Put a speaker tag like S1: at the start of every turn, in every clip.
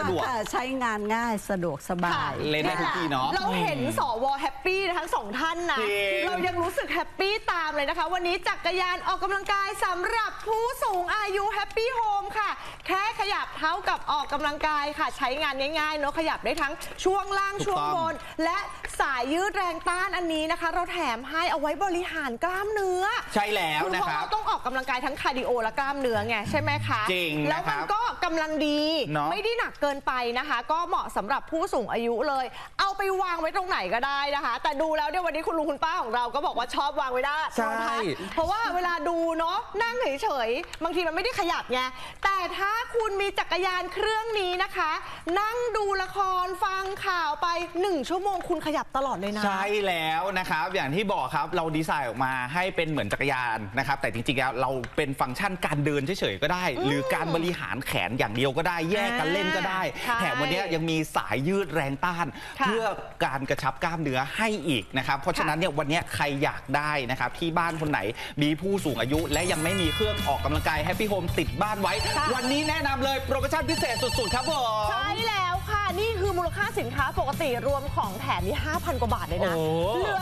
S1: ดวก
S2: ใช้งานง่ายสะดวกสบาย
S1: เล่นได้ทุกที่เนาะ
S3: เราเห็นสวแฮปปี้ทั้งสองท่านนะเรายังรู้สึกแฮปปี้ตามเลยนะคะวันนี้จักรยานออกกำลังกายสำหรับผู้สูงอายุแฮปปี้โฮมค่ะแค่ขยับเท้ากับออกกำลังกายค่ะใช้งานง่ายๆเนาะขยับได้ทั้งช่วงล่างช่วงบนและสายยืดแรงต้านอันนี้นะคะเราแถมให้เอาไว้บริหารกล้ามเนื้อ
S1: ใช่แล้วนะครับ
S3: เพราะเราต้องออกกำลังกายทั้งคาร์ดิโอและกล้ามเนื้อไงใช่ไหมคะ
S1: จริง
S3: แล้วมันก็กำลังดีไม่ได้หนักเกินไปนะคะก็เหมาะสำหรับผู้สูงอายุเลยเอาไปวางไว้ตรงไหนก็ได้นะคะแต่ดูแล้วเนี่ยวันนี้คุณลุงคุณป้าของเราก็บอกว่าชอบวางไว้ได้
S1: ใช่
S3: เพราะว่าเวลาดูเนาะนั่งเฉยๆบางทีมันไม่ได้ขยับไงแต่ถ้าคุณมีจักรยานเครื่องนี้นะคะนั่งดูละครฟังข่าวไป1 ชั่วโมงคุณขยับตลอดเลยนะ
S1: ใช่แล้วนะครับอย่างที่บอกครับเราดีไซน์ออกมาให้เป็นเหมือนจักรยานนะครับแต่จริงๆแล้วเราเป็นฟังก์ชันการเดินเฉยๆก็ได้หรือการบริหารแขนอย่างเดียวก็ได้แยกกันเล่นก็ได้แถมวันนี้ยังมีสายยืดแรงต้านเพื่อการกระชับกล้ามเนื้อให้อีกนะครับเพราะฉะนั้นเนี่ยวันนี้ใครอยากได้นะครับที่บ้านคนไหนมีผู้สูงอายุและยังไม่มีเครื่องออกกำลังกายแฮปปี้โฮมติดบ้านไว้วันนี้แนะนำเลยโปรโมชั่นพิเศษสุดๆครับผม
S3: ใช่แล้วค่ะนี่คือมูลค่าสินค้าปกติรวมของแถมนี่ 5,000 กว่าบาทเลยนะเหลือ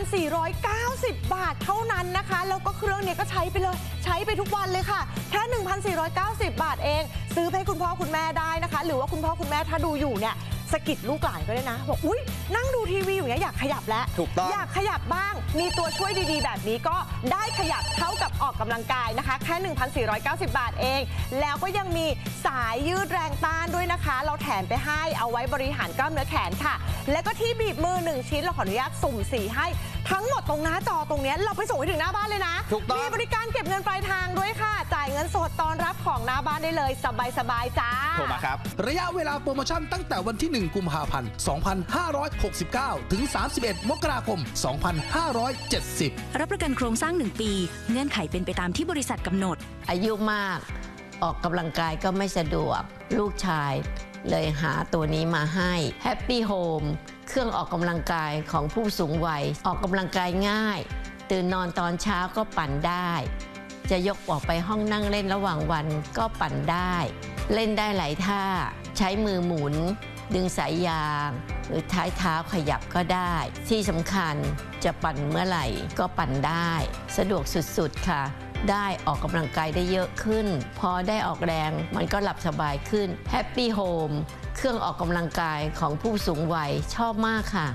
S3: 1,490 บาทเท่านั้นนะคะแล้วก็เครื่องนี้ก็ใช้ไปเลยใช้ไปทุกวันเลยค่ะแค่ 1,490 บาทเองซื้อให้คุณพ่อคุณแม่ได้นะคะหรือว่าคุณพ่อคุณแม่ถ้าดูอยู่เนี่ยสกิดลูกหลานก็ได้นะบอกอุ๊ยนั่งดูทีวีอยู่เนี่ยอยากขยับแล้วอยากขยับบ้างมีตัวช่วยดีๆแบบนี้ก็ได้ขยับเท่ากับออกกำลังกายนะคะแค่ 1,490 บาทเองแล้วก็ยังมีสายยืดแรงต้านด้วยนะคะเราแถมไปให้เอาไว้บริหารกล้ามเนื้อแขนค่ะแล้วก็ที่บีบมือ1ชิ้นเราขออนุญาตสุ่มสีให้ทั้งหมดตรงหน้าจอตรงนี้เราไปส่งให้ถึงหน้าบ้านเลยนะมีบริการเก็บเงินปลายทางด้วยค่ะจ่ายเงินสดตอนรับของหน้าบ้านได้เลยสบายๆจ้า
S1: โทรมาครับ
S4: ระยะเวลาโปรโมชั่นตั้งแต่วันที่1 กุมภาพันธ์ 2569 ถึง 31 มกราคม 2570
S5: รับประกันโครงสร้าง1 ปีเงื่อนไขเป็นไปตามที่บริษัทกำหนด
S6: อายุมากออกกำลังกายก็ไม่สะดวกลูกชายเลยหาตัวนี้มาให้ Happy Home เครื่องออกกำลังกายของผู้สูงวัยออกกำลังกายง่ายตื่นนอนตอนเช้าก็ปั่นได้จะยกออกไปห้องนั่งเล่นระหว่างวันก็ปั่นได้เล่นได้หลายท่าใช้มือหมุนดึงสายยางหรือท้ายเท้าขยับก็ได้ที่สำคัญจะปั่นเมื่อไหร่ก็ปั่นได้สะดวกสุดๆค่ะได้ออกกำลังกายได้เยอะขึ้นพอได้ออกแรงมันก็หลับสบายขึ้น Happy Home เครื่องออกกำลังกายของผู้สูงวัยชอบมากค่ะ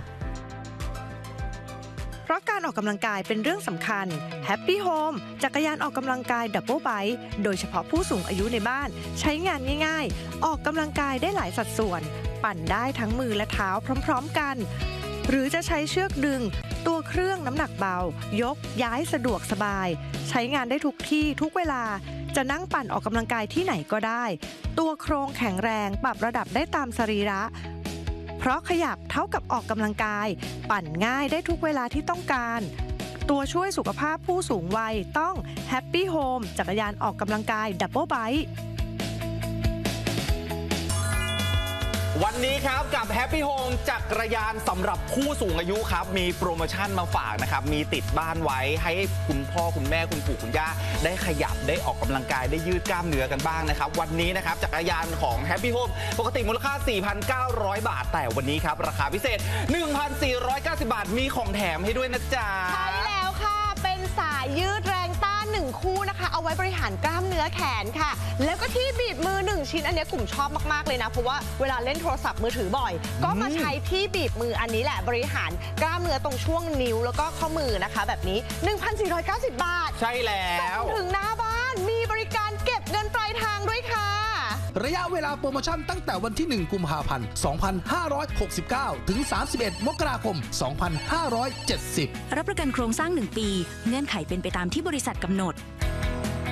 S7: เพราะการออกกำลังกายเป็นเรื่องสำคัญ Happy Home จักรยานออกกำลังกายดับเบิลไบค์โดยเฉพาะผู้สูงอายุในบ้านใช้งานง่ายๆออกกำลังกายได้หลายสัดส่วนปั่นได้ทั้งมือและเท้าพร้อมๆกันหรือจะใช้เชือกดึงตัวเครื่องน้ำหนักเบายกย้ายสะดวกสบายใช้งานได้ทุกที่ทุกเวลาจะนั่งปั่นออกกำลังกายที่ไหนก็ได้ตัวโครงแข็งแรงปรับระดับได้ตามสรีระเพราะขยับเท่ากับออกกำลังกายปั่นง่ายได้ทุกเวลาที่ต้องการตัวช่วยสุขภาพผู้สูงวัยต้อง Happy Home จักรยานออกกำลังกายดับเบิลไบค์
S1: วันนี้ครับกับ Happy Home จักรยานสำหรับผู้สูงอายุครับมีโปรโมชั่นมาฝากนะครับมีติดบ้านไว้ให้คุณพ่อคุณแม่คุณปู่คุณย่าได้ขยับได้ออกกำลังกายได้ยืดกล้ามเนื้อกันบ้างนะครับวันนี้นะครับจักรยานของ Happy Home ปกติมูลค่า 4,900 บาทแต่วันนี้ครับราคาพิเศษ 1,490 บาทมีของแถมให้ด้วยนะจ๊ะ
S3: ใช่แล้วค่ะเป็นสายยืดแรงต้าน1 คู่นะคะเอาไว้บริหารกล้ามเนื้อแขนค่ะแล้วก็ที่บีบมือ1 ชิ้นอันนี้กลุ่มชอบมากๆเลยนะเพราะว่าเวลาเล่นโทรศัพท์มือถือบ่อยก็มาใช้ที่บีบมืออันนี้แหละบริหารกล้ามเนื้อตรงช่วงนิ้วแล้วก็ข้อมือนะคะแบบนี้ 1,490 บาท
S1: ใช่แล้ว
S3: ส่งถึงหน้าบ้านมีบริการเก็บเงินปลายทางด้วยค่ะ
S4: ระยะเวลาโปรโมชั่นตั้งแต่วันที่1 กุมภาพันธ์ 2569 ถึง 31 มกราคม 2570
S5: รับประกันโครงสร้าง1 ปีเงื่อนไขเป็นไปตามที่บริษัทกำหนด